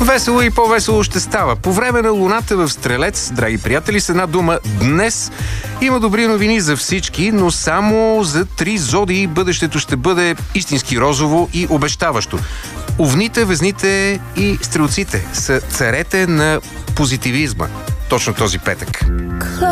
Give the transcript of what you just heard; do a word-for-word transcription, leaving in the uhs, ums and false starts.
Весело и по-весело ще става. По време на луната в Стрелец, драги приятели, с една дума днес има добри новини за всички, но само за три зодии бъдещето ще бъде истински розово и обещаващо. Овните, Везните и Стрелците са царете на позитивизма точно този петък.